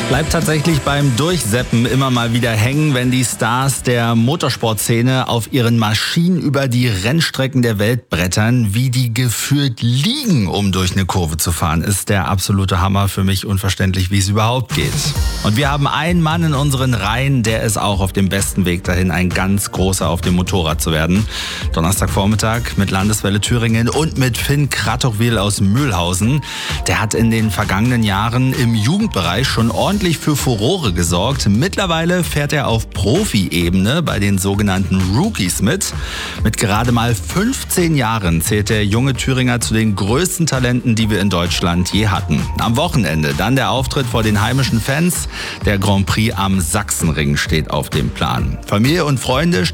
Bleibt tatsächlich beim Durchseppen immer mal wieder hängen, wenn die Stars der Motorsportszene auf ihren Maschinen über die Rennstrecken der Welt brettern, wie die gefühlt liegen, um durch eine Kurve zu fahren. Ist der absolute Hammer, für mich unverständlich, wie es überhaupt geht. Und wir haben einen Mann in unseren Reihen, der ist auch auf dem besten Weg dahin, ein ganz großer auf dem Motorrad zu werden. Donnerstagvormittag mit Landeswelle Thüringen und mit Finn Kratochwil aus Mühlhausen. Der hat in den vergangenen Jahren im Jugendbereich schon ordentlich für Furore gesorgt. Mittlerweile fährt er auf Profi-Ebene bei den sogenannten Rookies mit. Mit gerade mal 15 Jahren zählt der junge Thüringer zu den größten Talenten, die wir in Deutschland je hatten. Am Wochenende dann der Auftritt vor den heimischen Fans. Der Grand Prix am Sachsenring steht auf dem Plan. Familie und Freunde